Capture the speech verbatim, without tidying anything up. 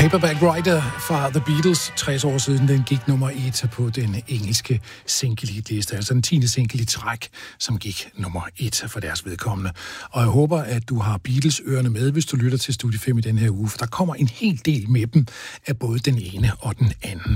Paperback Writer fra The Beatles, tres år siden, den gik nummer et på den engelske single-liste, altså den tiende single i træk, som gik nummer et for deres vedkommende. Og jeg håber, at du har Beatles-ørerne med, hvis du lytter til Studie fem i den her uge, for der kommer en hel del med dem af både den ene og den anden